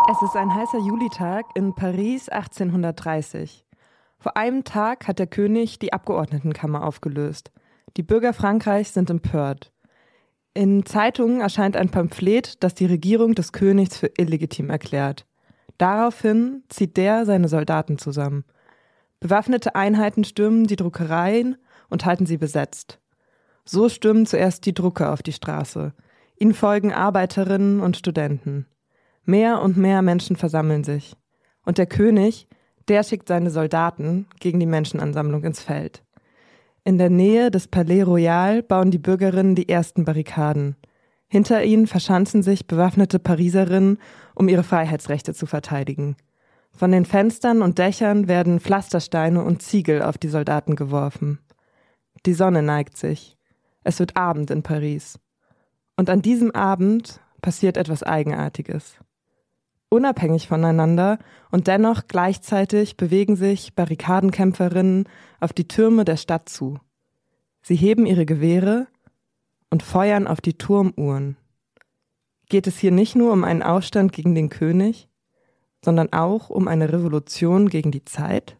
Es ist ein heißer Julitag in Paris 1830. Vor einem Tag hat der König die Abgeordnetenkammer aufgelöst. Die Bürger Frankreichs sind empört. In Zeitungen erscheint ein Pamphlet, das die Regierung des Königs für illegitim erklärt. Daraufhin zieht der seine Soldaten zusammen. Bewaffnete Einheiten stürmen die Druckereien und halten sie besetzt. So stürmen zuerst die Drucker auf die Straße. Ihnen folgen Arbeiterinnen und Studenten. Mehr und mehr Menschen versammeln sich. Und der König, der schickt seine Soldaten gegen die Menschenansammlung ins Feld. In der Nähe des Palais Royal bauen die Bürgerinnen die ersten Barrikaden. Hinter ihnen verschanzen sich bewaffnete Pariserinnen, um ihre Freiheitsrechte zu verteidigen. Von den Fenstern und Dächern werden Pflastersteine und Ziegel auf die Soldaten geworfen. Die Sonne neigt sich. Es wird Abend in Paris. Und an diesem Abend passiert etwas Eigenartiges. Unabhängig voneinander und dennoch gleichzeitig bewegen sich Barrikadenkämpferinnen auf die Türme der Stadt zu. Sie heben ihre Gewehre und feuern auf die Turmuhren. Geht es hier nicht nur um einen Aufstand gegen den König, sondern auch um eine Revolution gegen die Zeit?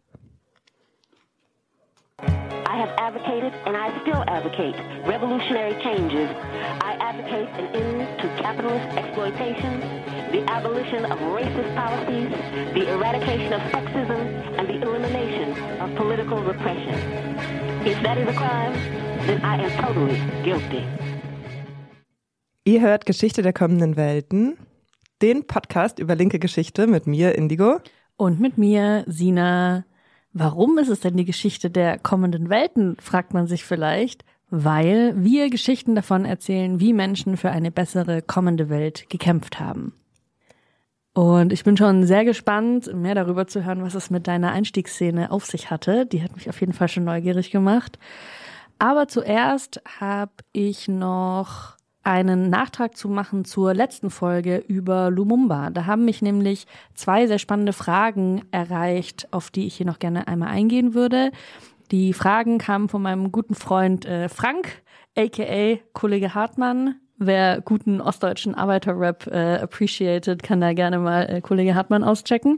I have advocated and I still advocate revolutionary changes. I advocate an end to capitalist exploitation, the abolition of racist policies, the eradication of sexism, and the elimination of political repression. If that is a crime, then I am totally guilty. Ihr hört Geschichte der kommenden Welten, den Podcast über linke Geschichte mit mir, Indigo. Und mit mir, Sina. Warum ist es denn die Geschichte der kommenden Welten, fragt man sich vielleicht. Weil wir Geschichten davon erzählen, wie Menschen für eine bessere kommende Welt gekämpft haben. Und ich bin schon sehr gespannt, mehr darüber zu hören, was es mit deiner Einstiegsszene auf sich hatte. Die hat mich auf jeden Fall schon neugierig gemacht. Aber zuerst habe ich noch einen Nachtrag zu machen zur letzten Folge über Lumumba. Da haben mich nämlich 2 sehr spannende Fragen erreicht, auf die ich hier noch gerne einmal eingehen würde. Die Fragen kamen von meinem guten Freund Frank, aka Kollege Hartmann. Wer guten ostdeutschen Arbeiterrap appreciated, kann da gerne mal Kollege Hartmann auschecken.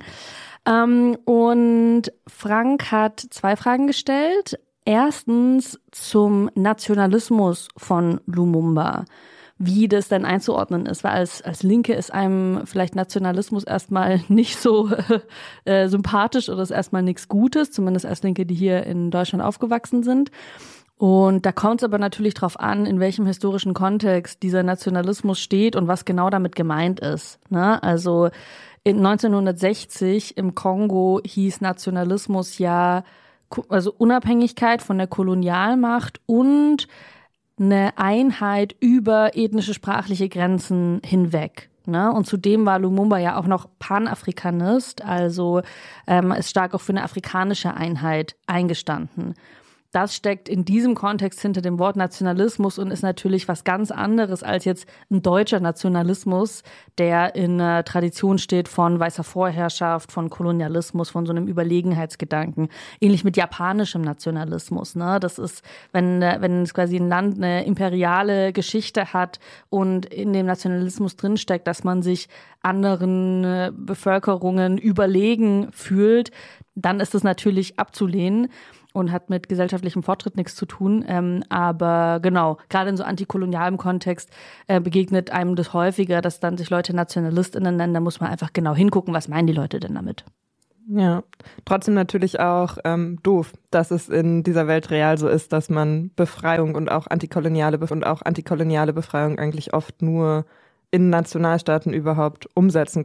Und Frank hat 2 Fragen gestellt. Erstens zum Nationalismus von Lumumba, wie das denn einzuordnen ist, weil als Linke ist einem vielleicht Nationalismus erstmal nicht so sympathisch oder ist erstmal nichts Gutes, zumindest als Linke, die hier in Deutschland aufgewachsen sind. Und da kommt es aber natürlich drauf an, in welchem historischen Kontext dieser Nationalismus steht und was genau damit gemeint ist. Ne? Also in 1960 im Kongo hieß Nationalismus ja also Unabhängigkeit von der Kolonialmacht und eine Einheit über ethnische, sprachliche Grenzen hinweg. Ne? Und zudem war Lumumba ja auch noch Panafrikanist, also ist stark auch für eine afrikanische Einheit eingestanden. Das steckt in diesem Kontext hinter dem Wort Nationalismus und ist natürlich was ganz anderes als jetzt ein deutscher Nationalismus, der in einer Tradition steht von weißer Vorherrschaft, von Kolonialismus, von so einem Überlegenheitsgedanken. Ähnlich mit japanischem Nationalismus. Ne? Das ist, wenn quasi ein Land eine imperiale Geschichte hat und in dem Nationalismus drinsteckt, dass man sich anderen Bevölkerungen überlegen fühlt, dann ist das natürlich abzulehnen. Und hat mit gesellschaftlichem Fortschritt nichts zu tun. Aber genau, gerade in so antikolonialem Kontext begegnet einem das häufiger, dass dann sich Leute NationalistInnen nennen. Da muss man einfach genau hingucken, was meinen die Leute denn damit. Ja, trotzdem natürlich auch doof, dass es in dieser Welt real so ist, dass man Befreiung und auch antikoloniale Befreiung eigentlich oft nur in Nationalstaaten überhaupt umsetzen